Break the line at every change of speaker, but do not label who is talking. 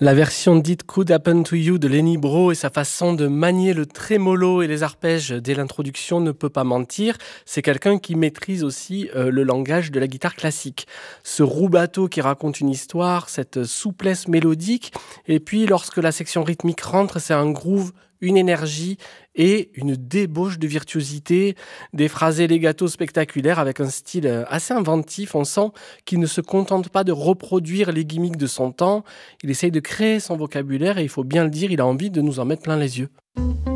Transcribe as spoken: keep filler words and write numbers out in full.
La version dite Could Happen to You de Lenny Breau et sa façon de manier le trémolo et les arpèges dès l'introduction ne peut pas mentir. C'est quelqu'un qui maîtrise aussi euh, le langage de la guitare classique. Ce rubato qui raconte une histoire, cette souplesse mélodique, et puis lorsque la section rythmique rentre, c'est un groove, une énergie et une débauche de virtuosité, des phrasés legato spectaculaires avec un style assez inventif. On sent qu'il ne se contente pas de reproduire les gimmicks de son temps, il essaye de créer son vocabulaire et il faut bien le dire, il a envie de nous en mettre plein les yeux.